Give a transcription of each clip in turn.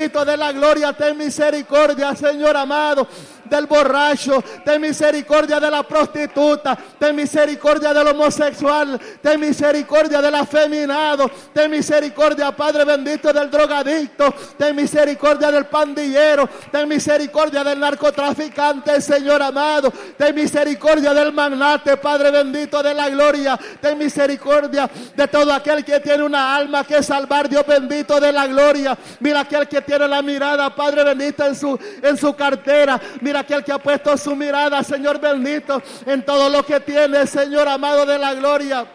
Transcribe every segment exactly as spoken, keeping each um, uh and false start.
bendito de la gloria, ten misericordia, Señor amado, del borracho, ten misericordia de la prostituta, ten misericordia del homosexual, ten misericordia del afeminado, ten misericordia, Padre bendito, del drogadicto, ten misericordia del pandillero, ten misericordia del narcotraficante, Señor amado, ten misericordia del magnate, Padre bendito de la gloria, ten misericordia de todo aquel que tiene una alma que salvar, Dios bendito de la gloria. Mira aquel que tiene la mirada, Padre bendito, en su, en su cartera, mira aquel que ha puesto su mirada, Señor bendito, en todo lo que tiene, Señor amado de la gloria.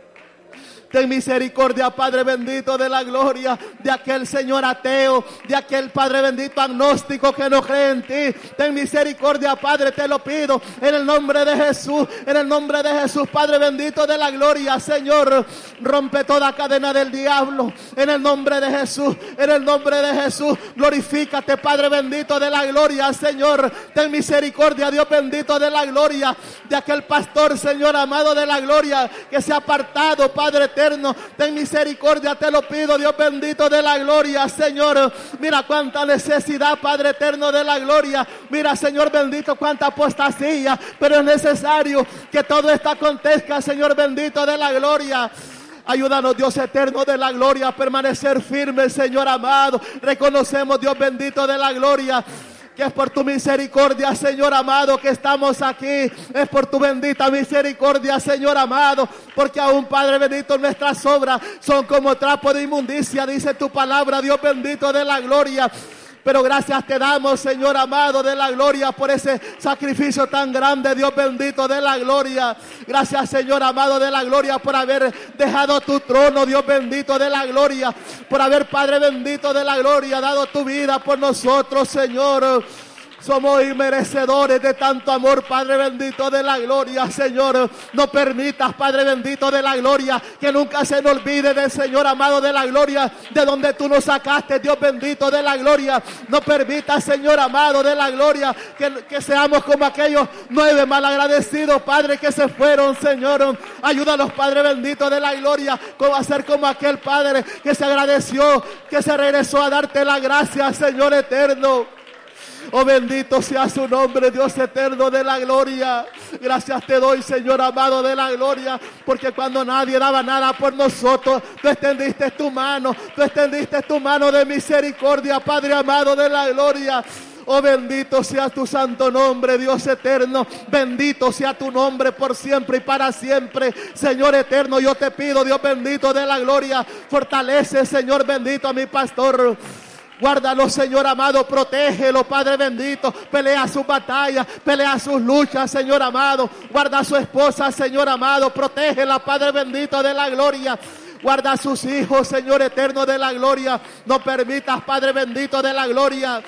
Ten misericordia, Padre bendito de la gloria, de aquel Señor ateo, de aquel Padre bendito agnóstico que no cree en ti. Ten misericordia, Padre, te lo pido, en el nombre de Jesús, en el nombre de Jesús, Padre bendito de la gloria, Señor, rompe toda cadena del diablo, en el nombre de Jesús, en el nombre de Jesús, glorifícate, Padre bendito de la gloria, Señor. Ten misericordia, Dios bendito de la gloria, de aquel pastor, Señor amado de la gloria, que se ha apartado, Padre eterno. Ten misericordia, te lo pido, Dios bendito de la gloria, Señor. Mira cuánta necesidad, Padre eterno de la gloria. Mira, Señor bendito, cuánta apostasía, pero es necesario que todo esto acontezca, Señor bendito de la gloria. Ayúdanos, Dios eterno de la gloria, a permanecer firmes, Señor amado. Reconocemos, Dios bendito de la gloria, que es por tu misericordia, Señor amado, que estamos aquí. Es por tu bendita misericordia, Señor amado, porque aún, Padre bendito, nuestras obras son como trapo de inmundicia, dice tu palabra, Dios bendito de la gloria. Pero gracias te damos, Señor amado de la gloria, por ese sacrificio tan grande, Dios bendito de la gloria. Gracias, Señor amado de la gloria, por haber dejado tu trono, Dios bendito de la gloria, por haber, Padre bendito de la gloria, dado tu vida por nosotros, Señor. Somos inmerecedores de tanto amor, Padre bendito de la gloria, Señor. No permitas, Padre bendito de la gloria, que nunca se nos olvide del Señor amado de la gloria, de donde tú nos sacaste, Dios bendito de la gloria. No permitas, Señor amado de la gloria, que, que seamos como aquellos nueve malagradecidos, Padre, que se fueron, Señor. Ayúdanos, Padre bendito de la gloria, a ser como aquel Padre que se agradeció, que se regresó a darte la gracia, Señor eterno. Oh, bendito sea su nombre, Dios eterno de la gloria. Gracias te doy, Señor amado de la gloria, porque cuando nadie daba nada por nosotros, tú extendiste tu mano, tú extendiste tu mano de misericordia, Padre amado de la gloria. Oh, bendito sea tu santo nombre, Dios eterno. Bendito sea tu nombre por siempre y para siempre, Señor eterno. Yo te pido, Dios bendito de la gloria, fortalece, Señor bendito, a mi pastor. Guárdalo, Señor amado, protégelo, Padre bendito. Pelea sus batallas, pelea sus luchas, Señor amado. Guarda a su esposa, Señor amado, protégela, Padre bendito de la gloria. Guarda a sus hijos, Señor eterno de la gloria. No permitas, Padre bendito de la gloria,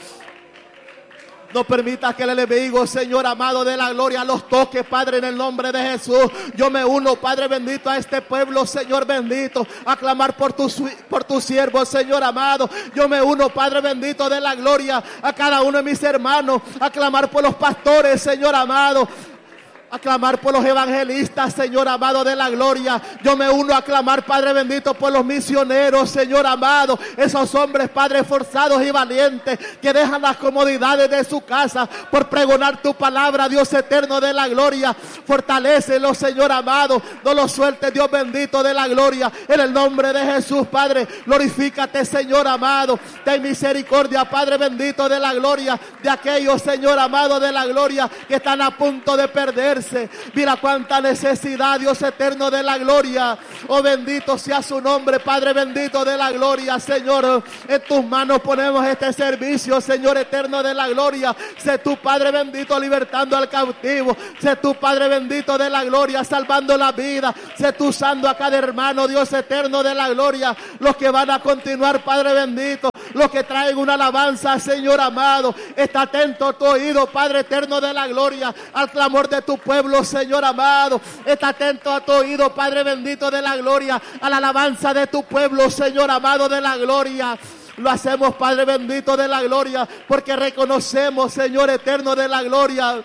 no permitas que el enemigo, Señor amado de la gloria, los toque, Padre, en el nombre de Jesús. Yo me uno, Padre bendito, a este pueblo, Señor bendito, a clamar por tu, por tu siervo, Señor amado. Yo me uno, Padre bendito de la gloria, a cada uno de mis hermanos, a clamar por los pastores, Señor amado, a clamar por los evangelistas, Señor amado de la gloria. Yo me uno a clamar, Padre bendito, por los misioneros, Señor amado. Esos hombres, Padre, forzados y valientes, que dejan las comodidades de su casa por pregonar tu palabra, Dios eterno de la gloria. Fortalécelos, Señor amado. No los sueltes, Dios bendito de la gloria. En el nombre de Jesús, Padre, glorifícate, Señor amado. Ten misericordia, Padre bendito de la gloria, de aquellos, Señor amado de la gloria, que están a punto de perder. Mira cuánta necesidad, Dios eterno de la gloria. Oh, bendito sea su nombre, Padre bendito de la gloria, Señor. En tus manos ponemos este servicio, Señor eterno de la gloria. Sé tu, Padre bendito, libertando al cautivo. Sé tu, Padre bendito de la gloria, salvando la vida. Sé tú usando a cada hermano, Dios eterno de la gloria. Los que van a continuar, Padre bendito, los que traen una alabanza, Señor amado. Está atento a tu oído, Padre eterno de la gloria, al clamor de tu pueblo, Señor amado. Está atento a tu oído, Padre bendito de la gloria, a la alabanza de tu pueblo, Señor amado de la gloria. Lo hacemos, Padre bendito de la gloria, porque reconocemos, Señor eterno de la gloria,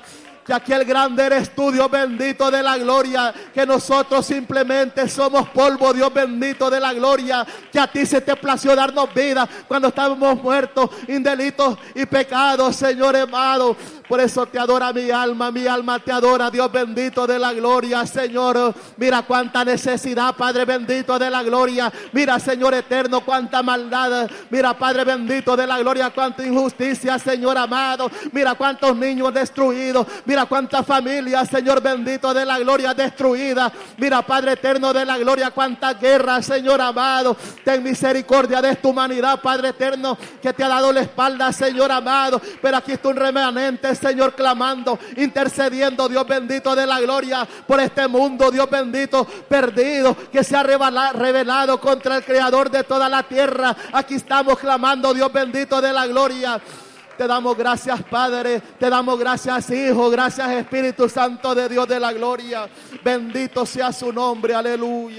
que aquí el grande eres tú, Dios bendito de la gloria, que nosotros simplemente somos polvo, Dios bendito de la gloria, que a ti se te plació darnos vida cuando estábamos muertos en delitos y pecados, Señor amado. Por eso te adora mi alma, mi alma te adora, Dios bendito de la gloria, Señor. Mira cuánta necesidad, Padre bendito de la gloria. Mira, Señor eterno, cuánta maldad. Mira, Padre bendito de la gloria, cuánta injusticia, Señor amado. Mira cuántos niños destruidos. Mira cuántas familias, Señor bendito de la gloria, destruidas. Mira, Padre eterno de la gloria, cuánta guerra, Señor amado. Ten misericordia de esta humanidad, Padre eterno, que te ha dado la espalda, Señor amado. Pero aquí está un remanente, Señor, clamando, intercediendo, Dios bendito de la gloria, por este mundo, Dios bendito, perdido, que se ha rebelado contra el Creador de toda la tierra. Aquí estamos clamando, Dios bendito de la gloria. Te damos gracias, Padre. Te damos gracias, Hijo. Gracias, Espíritu Santo de Dios de la gloria. Bendito sea su nombre. Aleluya.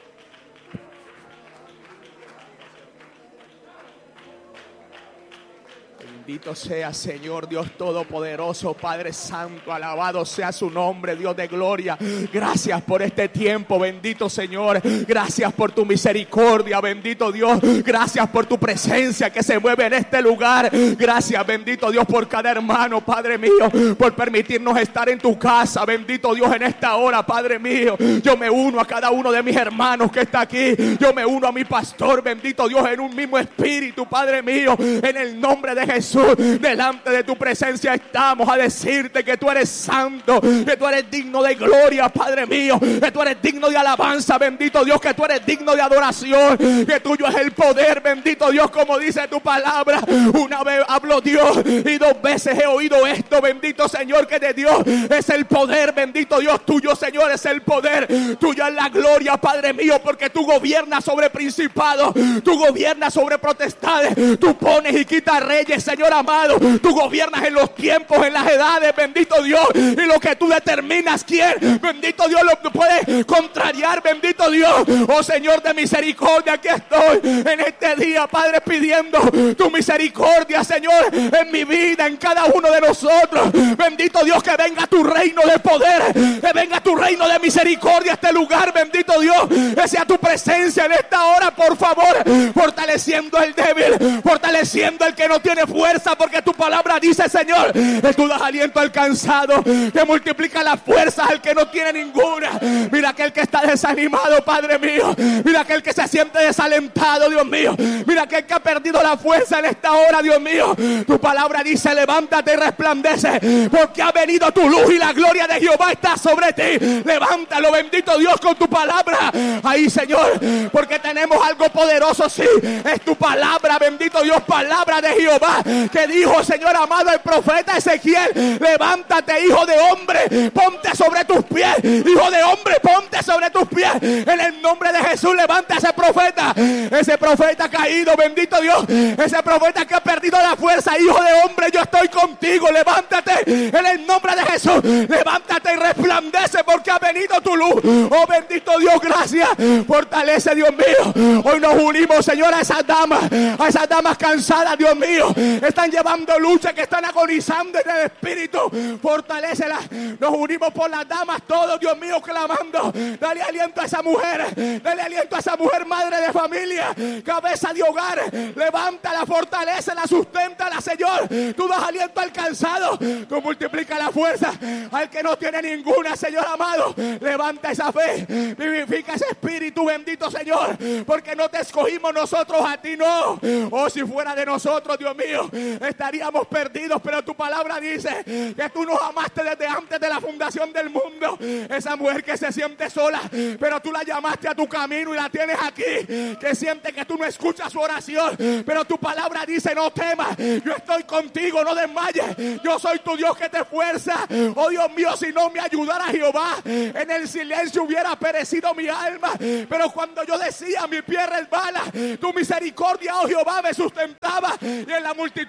Bendito sea, Señor Dios Todopoderoso, Padre Santo, alabado sea su nombre, Dios de gloria. Gracias por este tiempo, bendito Señor. Gracias por tu misericordia, bendito Dios. Gracias por tu presencia que se mueve en este lugar. Gracias, bendito Dios, por cada hermano, Padre mío, por permitirnos estar en tu casa, bendito Dios, en esta hora, Padre mío. Yo me uno a cada uno de mis hermanos que está aquí. Yo me uno a mi pastor, bendito Dios, en un mismo espíritu, Padre mío, en el nombre de Jesús. Delante de tu presencia estamos a decirte que tú eres santo, que tú eres digno de gloria, Padre mío, que tú eres digno de alabanza, bendito Dios, que tú eres digno de adoración, que tuyo es el poder, bendito Dios, como dice tu palabra. Una vez habló Dios y dos veces he oído esto, bendito Señor, que de Dios es el poder, bendito Dios, tuyo, Señor, es el poder, tuya es la gloria, Padre mío, porque tú gobiernas sobre principados, tú gobiernas sobre potestades, tú pones y quitas reyes, Señor amado. Tú gobiernas en los tiempos, en las edades, bendito Dios, y lo que tú determinas, ¿quién, bendito Dios, lo puede contrariar, bendito Dios? Oh Señor de misericordia, aquí estoy en este día, Padre, pidiendo tu misericordia, Señor, en mi vida, en cada uno de nosotros. Bendito Dios, que venga tu reino de poder, que venga tu reino de misericordia a este lugar, bendito Dios, que sea tu presencia en esta hora, por favor, fortaleciendo al débil, fortaleciendo al que no tiene fuerza, porque tu palabra dice, Señor, que tú das aliento al cansado, que multiplica las fuerzas al que no tiene ninguna. Mira aquel que está desanimado, Padre mío. Mira aquel que se siente desalentado, Dios mío. Mira aquel que ha perdido la fuerza en esta hora, Dios mío. Tu palabra dice, levántate y resplandece, porque ha venido tu luz y la gloria de Jehová está sobre ti. Levántalo, bendito Dios, con tu palabra. Ahí, Señor, porque tenemos algo poderoso, sí. Es tu palabra, bendito Dios, palabra de Jehová, que dijo, Señor amado, el profeta Ezequiel: levántate, hijo de hombre, ponte sobre tus pies. Hijo de hombre, ponte sobre tus pies. En el nombre de Jesús, levanta a ese profeta, ese profeta caído, bendito Dios, ese profeta que ha perdido la fuerza. Hijo de hombre, yo estoy contigo, levántate en el nombre de Jesús. Levántate y resplandece, porque ha venido tu luz. Oh bendito Dios, gracias. Fortalece, Dios mío. Hoy nos unimos, Señor, a esas damas, a esas damas cansadas, Dios mío. Están llevando lucha, que están agonizando en el espíritu. Fortalécelas. Nos unimos por las damas todos, Dios mío, clamando. Dale aliento a esa mujer. Dale aliento a esa mujer, madre de familia, cabeza de hogar. Levántala, fortalécela, susténtala, Señor. Tú das aliento al cansado. Tú multiplica la fuerza al que no tiene ninguna, Señor amado. Levanta esa fe. Vivifica ese espíritu, bendito Señor. Porque no te escogimos nosotros a ti, no. Oh, si fuera de nosotros, Dios mío, estaríamos perdidos, pero tu palabra dice que tú nos amaste desde antes de la fundación del mundo. Esa mujer que se siente sola, pero tú la llamaste a tu camino y la tienes aquí, que siente que tú no escuchas su oración, pero tu palabra dice: no temas, yo estoy contigo, no desmayes, yo soy tu Dios que te fuerza. Oh Dios mío, si no me ayudara Jehová, en el silencio hubiera perecido mi alma, pero cuando yo decía mi pie resbala, tu misericordia, oh Jehová, me sustentaba, y en la multitud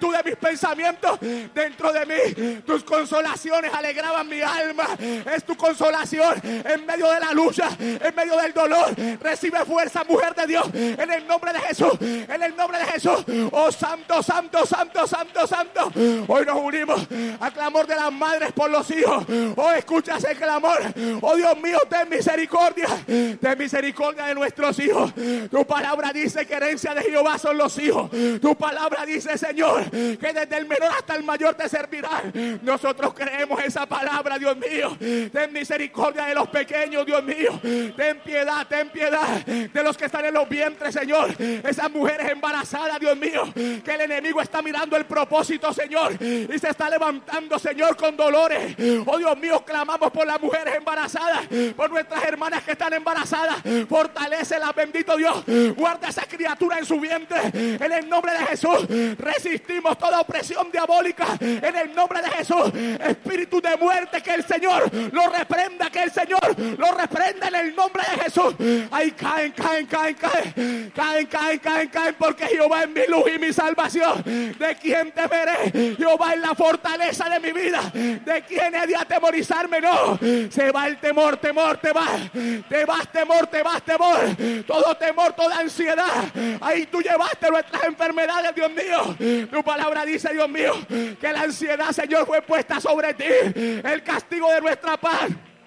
plenitud de mis pensamientos dentro de mí. Tus consolaciones alegraban mi alma. Es tu consolación en medio de la lucha, en medio del dolor. Recibe fuerza, mujer de Dios, en el nombre de Jesús, en el nombre de Jesús. Oh santo, santo, santo, santo, santo. Hoy nos unimos al clamor de las madres por los hijos. Oh, escucha ese clamor. Oh Dios mío, ten misericordia, ten misericordia de nuestros hijos. Tu palabra dice que herencia de Jehová son los hijos. Tu palabra dice, Señor, que desde el menor hasta el mayor te servirán. Nosotros creemos esa palabra, Dios mío. Ten misericordia de los pequeños, Dios mío. Ten piedad, ten piedad de los que están en los vientres, Señor. Esas mujeres embarazadas, Dios mío, que el enemigo está mirando el propósito, Señor, y se está levantando, Señor, con dolores. Oh Dios mío, clamamos por las mujeres embarazadas, por nuestras hermanas que están embarazadas. Fortalécelas, bendito Dios. Guarda esa criatura en su vientre, en el nombre de Jesús. Resistimos toda opresión diabólica, en el nombre de Jesús. Espíritu de muerte, que el Señor lo reprenda, que el Señor lo reprenda en el nombre de Jesús. Ahí caen, caen, caen, caen, caen, caen, caen, caen, porque Jehová es mi luz y mi salvación. ¿De quién temeré? Jehová es la fortaleza de mi vida. ¿De quién he de atemorizarme? No. Se va el temor, temor, te vas. Te vas, temor, te vas, temor. Todo temor, toda ansiedad. Ahí tú llevaste nuestras enfermedades, Dios mío. Tu palabra dice, Dios mío, que la ansiedad, Señor, fue puesta sobre ti. El castigo de nuestra paz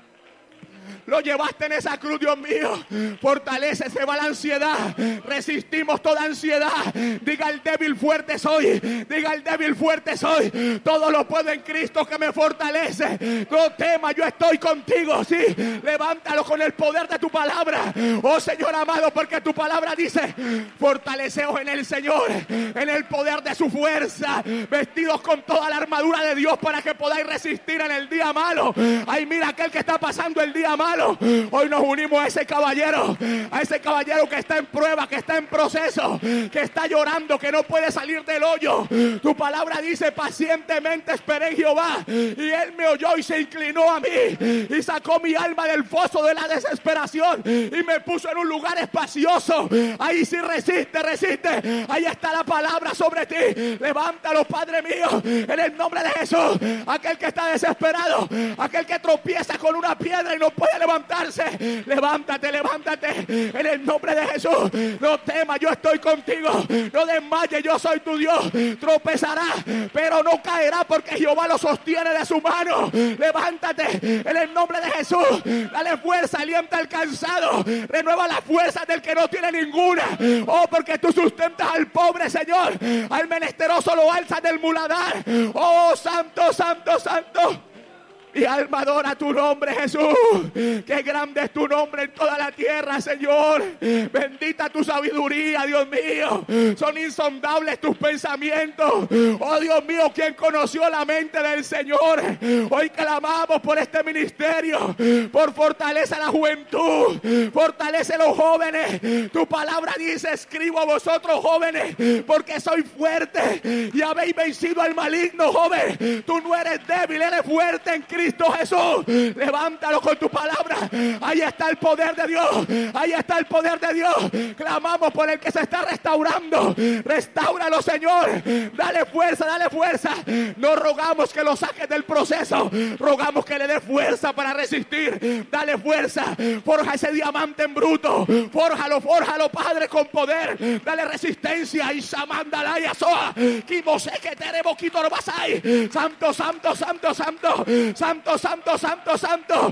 lo llevaste en esa cruz, Dios mío. Fortalece, se va la ansiedad. Resistimos toda ansiedad. Diga el débil, fuerte soy. Diga el débil, fuerte soy. Todo lo puedo en Cristo que me fortalece. No temas, yo estoy contigo. Sí, levántalo con el poder de tu palabra. Oh Señor amado, porque tu palabra dice: fortaleceos en el Señor, en el poder de su fuerza, vestidos con toda la armadura de Dios para que podáis resistir en el día malo. Ay, mira aquel que está pasando el día malo. Hoy nos unimos a ese caballero, a ese caballero que está en prueba, que está en proceso, que está llorando, que no puede salir del hoyo. Tu palabra dice: pacientemente esperé en Jehová, y él me oyó y se inclinó a mí y sacó mi alma del foso de la desesperación y me puso en un lugar espacioso. Ahí sí resiste, resiste. Ahí está la palabra sobre ti. Levántalo, Padre mío, en el nombre de Jesús. Aquel que está desesperado, aquel que tropieza con una piedra y no puede levantarse, levántate, levántate en el nombre de Jesús. No temas, yo estoy contigo. No desmayes, yo soy tu Dios. Tropezará, pero no caerá, porque Jehová lo sostiene de su mano. Levántate en el nombre de Jesús. Dale fuerza, alienta al cansado, renueva las fuerzas del que no tiene ninguna. Oh, porque tú sustentas al pobre, Señor. Al menesteroso lo alzas del muladar. Oh, santo, santo, santo. Mi alma adora tu nombre, Jesús. Qué grande es tu nombre en toda la tierra, Señor. Bendita tu sabiduría, Dios mío. Son insondables tus pensamientos. Oh, Dios mío, ¿quién conoció la mente del Señor? Hoy clamamos por este ministerio, por fortaleza a la juventud, fortalece a los jóvenes. Tu palabra dice: escribo a vosotros, jóvenes, porque soy fuerte y habéis vencido al maligno. Joven, tú no eres débil, eres fuerte en Cristo Jesús. Levántalo con tu palabra. Ahí está el poder de Dios. Ahí está el poder de Dios. Clamamos por el que se está restaurando. Restáuralo, Señor. Dale fuerza, dale fuerza. No rogamos que lo saques del proceso. Rogamos que le dé fuerza para resistir. Dale fuerza. Forja ese diamante en bruto. Fórjalo, fórjalo, Padre, con poder. Dale resistencia. Y samandala y asoa. Kimose que teremos quitorobasai. Santo, santo, santo, santo. Santo, santo, santo, santo.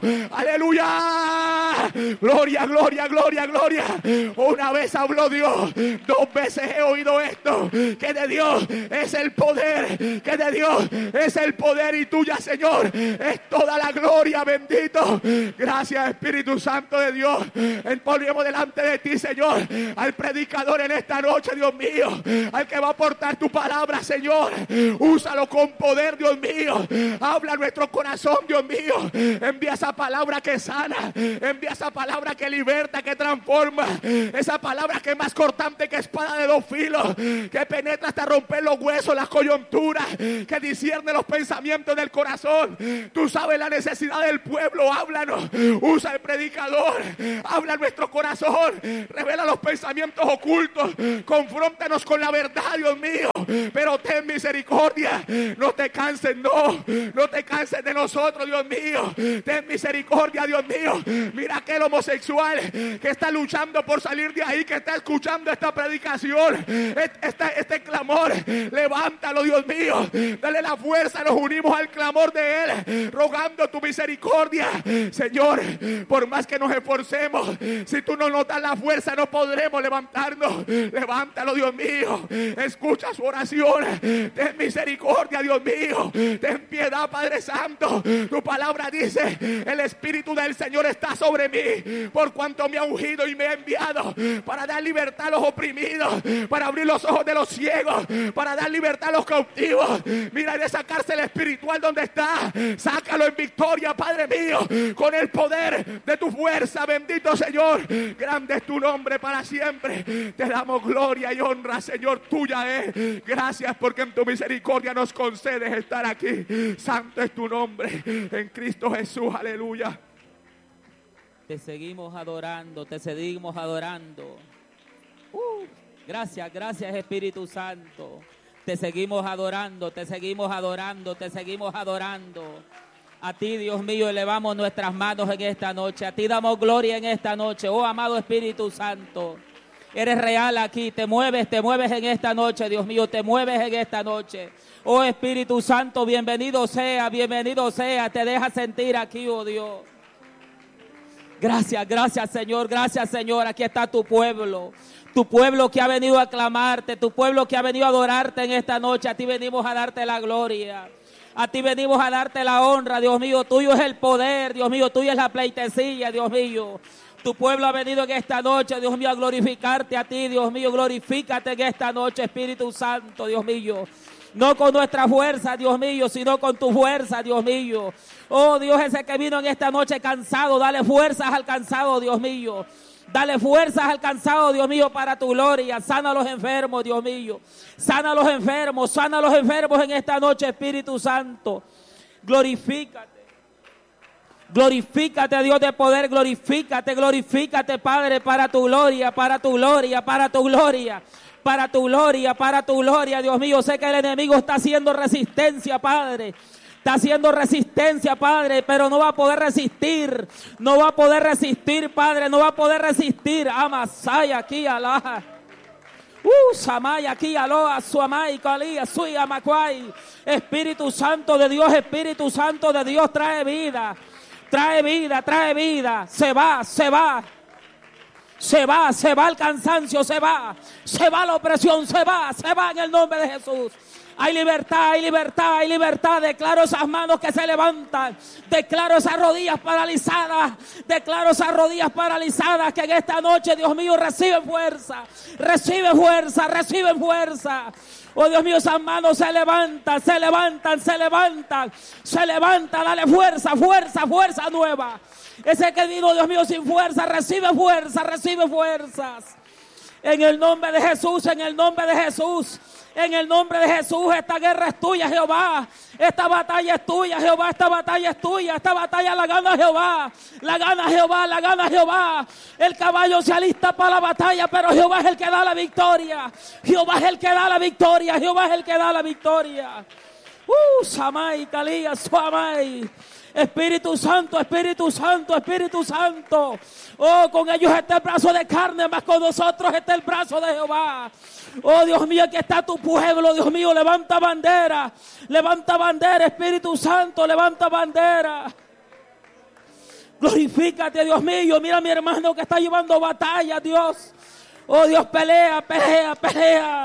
Aleluya. Gloria, gloria, gloria, gloria. Una vez habló Dios, dos veces he oído esto: que de Dios es el poder, que de Dios es el poder, y tuya, Señor, es toda la gloria. Bendito. Gracias, Espíritu Santo de Dios. Ponemos delante de ti, Señor, al predicador en esta noche, Dios mío, al que va a aportar tu palabra, Señor. Úsalo con poder, Dios mío. Habla a nuestro corazón, Dios mío. Envía esa palabra que sana, envía esa palabra que liberta, que transforma, esa palabra que es más cortante que espada de dos filos, que penetra hasta romper los huesos, las coyunturas, que discierne los pensamientos del corazón. Tú sabes la necesidad del pueblo. Háblanos. Usa el predicador. Habla nuestro corazón. Revela los pensamientos ocultos. Confróntanos con la verdad, Dios mío. mío, pero ten misericordia. No te canses, no, no te canses de nosotros, Dios mío. Ten misericordia, Dios mío. Mira aquel homosexual que está luchando por salir de ahí, que está escuchando esta predicación, este, este clamor. Levántalo, Dios mío. Dale la fuerza, nos unimos al clamor de él, rogando tu misericordia. Señor, por más que nos esforcemos, si tú no nos das la fuerza, no podremos levantarnos. Levántalo, Dios mío. Escucha su oración. Ten misericordia, Dios mío. Ten piedad, Padre Santo. Tu palabra dice: el Espíritu del Señor está sobre mí, por cuanto me ha ungido y me ha enviado para dar libertad a los oprimidos, para abrir los ojos de los ciegos, para dar libertad a los cautivos. Mira, de esa cárcel espiritual donde está, sácalo en victoria, Padre mío, con el poder de tu fuerza. Bendito Señor, grande es tu nombre para siempre. Te damos gloria y honra, Señor, tuya es. Gracias porque en tu misericordia nos concedes estar aquí. Santo es tu nombre en Cristo Jesús, aleluya. Te seguimos adorando, te seguimos adorando. Uh, gracias, gracias Espíritu Santo. Te seguimos adorando, te seguimos adorando, te seguimos adorando. A ti, Dios mío, elevamos nuestras manos en esta noche. A ti damos gloria en esta noche. Oh, amado Espíritu Santo, eres real aquí. Te mueves, te mueves en esta noche, Dios mío. Te mueves en esta noche. Oh, Espíritu Santo, bienvenido sea, bienvenido sea. Te deja sentir aquí, oh Dios. Gracias, gracias, Señor. Gracias, Señor. Aquí está tu pueblo. Tu pueblo que ha venido a clamarte. Tu pueblo que ha venido a adorarte en esta noche. A ti venimos a darte la gloria. A ti venimos a darte la honra, Dios mío. Tuyo es el poder, Dios mío. Tuyo es la pleitesía, Dios mío. Tu pueblo ha venido en esta noche, Dios mío, a glorificarte a ti, Dios mío. Glorifícate en esta noche, Espíritu Santo, Dios mío. No con nuestra fuerza, Dios mío, sino con tu fuerza, Dios mío. Oh, Dios, ese que vino en esta noche cansado, dale fuerzas al cansado, Dios mío. Dale fuerzas al cansado, Dios mío, para tu gloria. Sana a los enfermos, Dios mío. Sana a los enfermos, sana a los enfermos en esta noche, Espíritu Santo. Glorifícate. Glorifícate, Dios de poder, glorifícate, glorifícate, Padre, para tu gloria, para tu gloria, para tu gloria. Para tu gloria, para tu gloria, Dios mío. Sé que el enemigo está haciendo resistencia, Padre. Está haciendo resistencia, Padre, pero no va a poder resistir. No va a poder resistir, Padre. No va a poder resistir. Amasaya aquí, alá. Uh, Samaya aquí, aloha, Suamay, Kalía, Sui, Amacuay. Espíritu Santo de Dios, Espíritu Santo de Dios, trae vida. Trae vida, trae vida. Se va, se va. Se va, se va el cansancio, se va. Se va la opresión, se va, se va en el nombre de Jesús. Hay libertad, hay libertad, hay libertad. Declaro esas manos que se levantan. Declaro esas rodillas paralizadas. Declaro esas rodillas paralizadas que en esta noche, Dios mío, reciben fuerza. Reciben fuerza, reciben fuerza. Oh, Dios mío, esas manos se levantan, se levantan, se levantan. Se levantan, dale fuerza, fuerza, fuerza nueva. Ese que vino, Dios mío, sin fuerza, recibe fuerza, recibe fuerzas. En el nombre de Jesús, en el nombre de Jesús. En el nombre de Jesús, esta guerra es tuya, Jehová. Esta batalla es tuya, Jehová. Esta batalla es tuya. Esta batalla la gana Jehová. La gana Jehová, la gana Jehová. El caballo se alista para la batalla, pero Jehová es el que da la victoria. Jehová es el que da la victoria. Jehová es el que da la victoria. Uh, Samay, Kalía, Suamay. Espíritu Santo, Espíritu Santo, Espíritu Santo. Oh, con ellos está el brazo de carne, mas con nosotros está el brazo de Jehová. Oh, Dios mío, aquí está tu pueblo, Dios mío, levanta bandera. Levanta bandera, Espíritu Santo, levanta bandera. Glorifícate, Dios mío. Mira a mi hermano que está llevando batalla, Dios. Oh, Dios, pelea, pelea, pelea.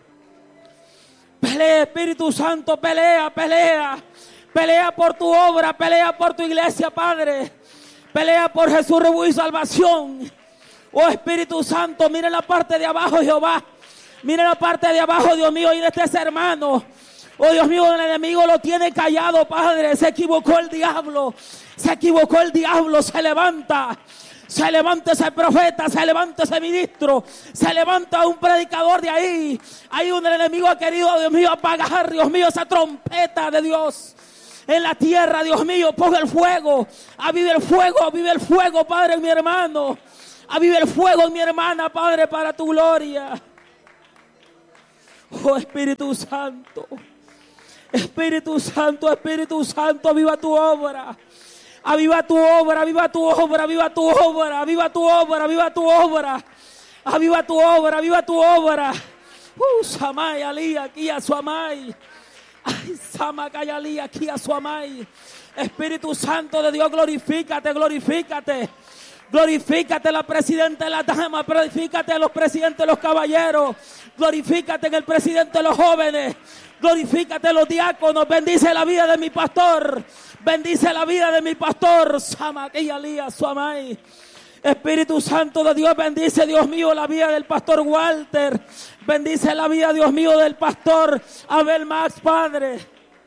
Pelea, Espíritu Santo, pelea, pelea. Pelea por tu obra, pelea por tu iglesia, Padre. Pelea por Jesús, Rebu y salvación. Oh, Espíritu Santo, mira la parte de abajo, Jehová. Mira la parte de abajo, Dios mío, y de este hermano. Oh, Dios mío, el enemigo lo tiene callado, Padre. Se equivocó el diablo. Se equivocó el diablo. Se levanta. Se levanta ese profeta. Se levanta ese ministro. Se levanta un predicador de ahí. Ahí donde el enemigo ha querido, Dios mío, apagar, Dios mío, esa trompeta de Dios. En la tierra, Dios mío, ponga el fuego. Avive el fuego, avive el fuego, Padre, en mi hermano. Avive el fuego en mi hermana, Padre, para tu gloria. Oh Espíritu Santo, Espíritu Santo, Espíritu Santo, aviva tu obra. Aviva tu obra, aviva tu obra, aviva tu obra, aviva tu obra, aviva tu obra. Aviva tu obra, aviva tu obra. Uh, Samay, Ali, aquí a Suamay. Ay, Samay, Ali, aquí a Suamay. Espíritu Santo de Dios, glorifícate, glorifícate. Glorifícate la presidenta de la dama, glorifícate a los presidentes de los caballeros, glorifícate en el presidente de los jóvenes, glorifícate en los diáconos, bendice la vida de mi pastor, bendice la vida de mi pastor, Samaquiyalía, Suamay. Espíritu Santo de Dios, bendice, Dios mío, la vida del pastor Walter, bendice la vida, Dios mío, del pastor Abel Max, Padre.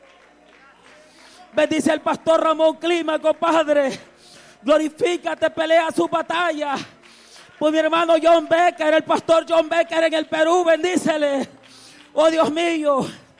Bendice el pastor Ramón Clímaco, Padre. Glorifícate, pelea su batalla. Pues mi hermano John Becker, el pastor John Becker en el Perú, bendícele. Oh Dios mío,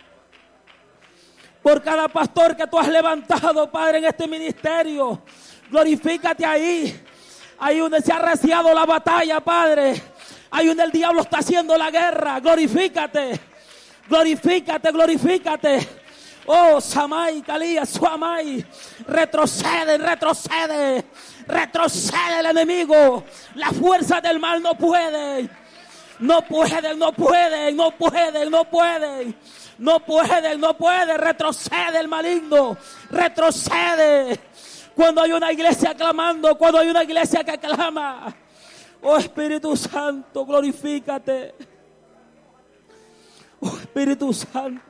por cada pastor que tú has levantado, Padre, en este ministerio, glorifícate ahí. Ahí donde se ha reciado la batalla, Padre. Ahí donde el diablo está haciendo la guerra. Glorifícate, glorifícate, glorifícate. Oh, Samay, Calía, Suamay, retrocede, retrocede, retrocede el enemigo. Las fuerzas del mal no pueden, no pueden, no pueden, no pueden, no pueden, no pueden, no pueden. Retrocede el maligno, retrocede. Cuando hay una iglesia clamando, cuando hay una iglesia que clama. Oh, Espíritu Santo, glorifícate. Oh, Espíritu Santo.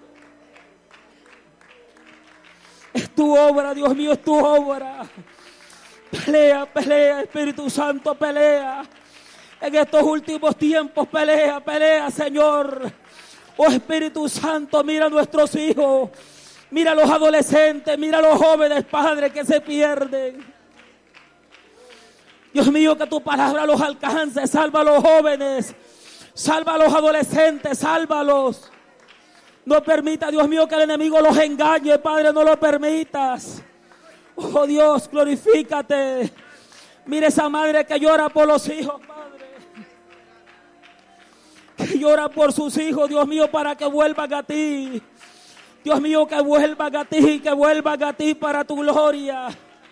Es tu obra, Dios mío, es tu obra. Pelea, pelea, Espíritu Santo, pelea. En estos últimos tiempos, pelea, pelea, Señor. Oh Espíritu Santo, mira a nuestros hijos. Mira a los adolescentes, mira a los jóvenes, Padre, que se pierden. Dios mío, que tu palabra los alcance. Salva a los jóvenes. Salva a los adolescentes, sálvalos. No permita, Dios mío, que el enemigo los engañe, Padre, no lo permitas. Oh Dios, glorifícate. Mire esa madre que llora por los hijos, Padre. Que llora por sus hijos, Dios mío, para que vuelvan a ti. Dios mío, que vuelvan a ti, que vuelvan a ti para tu gloria.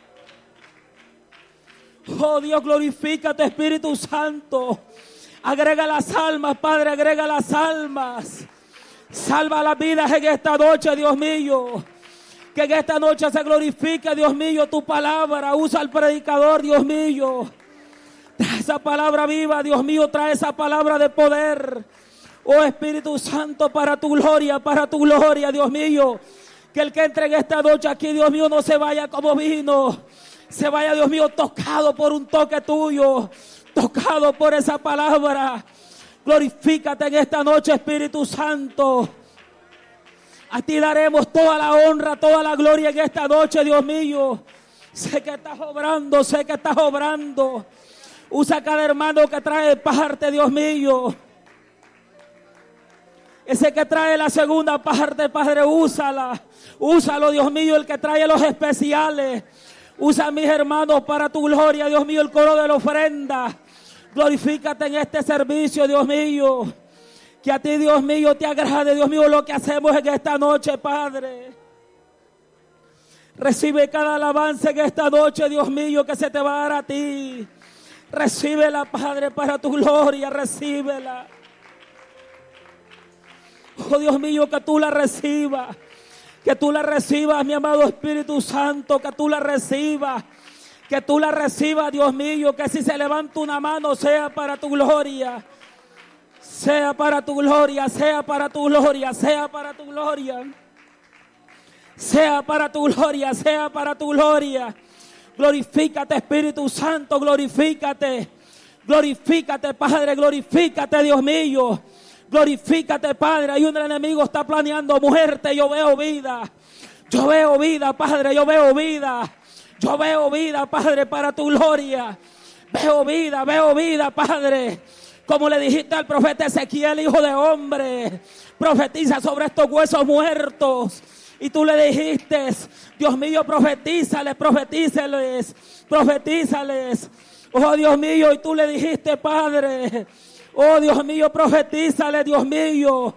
Oh Dios, glorifícate, Espíritu Santo. Agrega las almas, Padre, agrega las almas. Salva las vidas en esta noche, Dios mío. Que en esta noche se glorifique, Dios mío, tu palabra. Usa al predicador, Dios mío. Trae esa palabra viva, Dios mío. Trae esa palabra de poder. Oh Espíritu Santo, para tu gloria, para tu gloria, Dios mío. Que el que entre en esta noche aquí, Dios mío, no se vaya como vino. Se vaya, Dios mío, tocado por un toque tuyo. Tocado por esa palabra. Glorifícate en esta noche, Espíritu Santo. A ti daremos toda la honra, toda la gloria en esta noche, Dios mío. Sé que estás obrando, sé que estás obrando. Usa cada hermano que trae parte, Dios mío. Ese que trae la segunda parte, Padre, úsala. Úsalo, Dios mío, el que trae los especiales. Usa a mis hermanos para tu gloria, Dios mío, el coro de la ofrenda. Glorifícate en este servicio, Dios mío. Que a ti, Dios mío, te agrade, Dios mío, lo que hacemos en esta noche, Padre. Recibe cada alabanza en esta noche, Dios mío, que se te va a dar a ti. Recíbela, Padre, para tu gloria, recíbela. Oh, Dios mío, que tú la recibas. Que tú la recibas, mi amado Espíritu Santo, que tú la recibas. Que tú la recibas, Dios mío, que si se levanta una mano sea para tu gloria. Sea para tu gloria, sea para tu gloria, sea para tu gloria. Sea para tu gloria, sea para tu gloria. Glorifícate, Espíritu Santo, glorifícate. Glorifícate, Padre, glorifícate, Dios mío. Glorifícate, Padre. Ahí un enemigo está planeando muerte, yo veo vida. Yo veo vida, Padre, yo veo vida. Yo veo vida, Padre, para tu gloria. Veo vida, veo vida, Padre. Como le dijiste al profeta Ezequiel, hijo de hombre, profetiza sobre estos huesos muertos. Y tú le dijiste, Dios mío, profetízales, profetízales, profetízales. Oh, Dios mío, y tú le dijiste, Padre, oh, Dios mío, profetízales, Dios mío.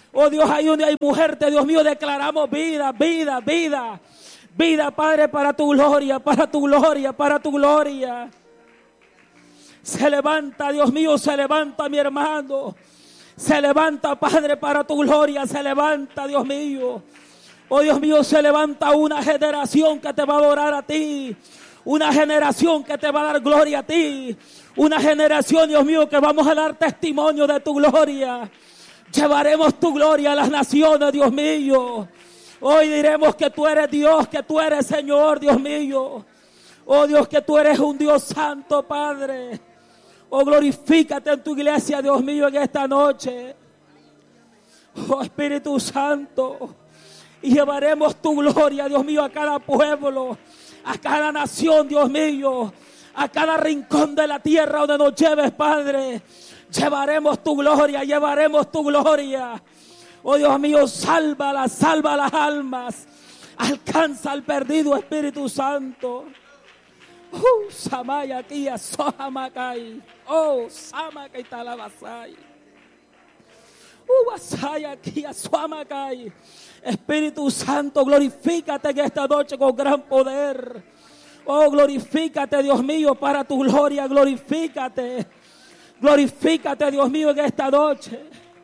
Oh Dios, ahí donde hay muerte, Dios mío, declaramos vida, vida, vida. Vida, Padre, para tu gloria, para tu gloria, para tu gloria. Se levanta, Dios mío, se levanta mi hermano. Se levanta, Padre, para tu gloria, se levanta, Dios mío. Oh Dios mío, se levanta una generación que te va a adorar a ti. Una generación que te va a dar gloria a ti. Una generación, Dios mío, que vamos a dar testimonio de tu gloria. Llevaremos tu gloria a las naciones, Dios mío. Hoy diremos que tú eres Dios, que tú eres Señor, Dios mío. Oh Dios, que tú eres un Dios santo, Padre. Oh, glorifícate en tu iglesia, Dios mío, en esta noche. Oh, Espíritu Santo. Y llevaremos tu gloria, Dios mío, a cada pueblo, a cada nación, Dios mío, a cada rincón de la tierra donde nos lleves, Padre. Llevaremos tu gloria, llevaremos tu gloria. Oh Dios mío, sálvala, salva las almas. Alcanza al perdido, Espíritu Santo. Uh, Samaya kia sohamakai. Oh, Samakai talabasai. Uh, Wasaya kia sohamakai. Espíritu Santo, glorifícate en esta noche con gran poder. Oh, glorifícate, Dios mío, para tu gloria, glorifícate. Glorifícate, Dios mío, en esta noche.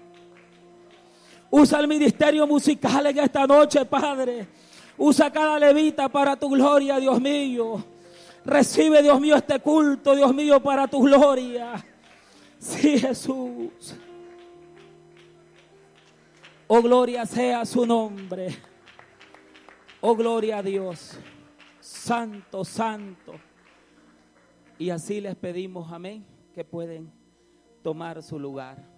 Usa el ministerio musical en esta noche, Padre. Usa cada levita para tu gloria, Dios mío. Recibe, Dios mío, este culto, Dios mío, para tu gloria. Sí, Jesús. Oh, gloria sea su nombre. Oh, gloria a Dios. Santo, santo. Y así les pedimos, amén, que pueden tomar su lugar.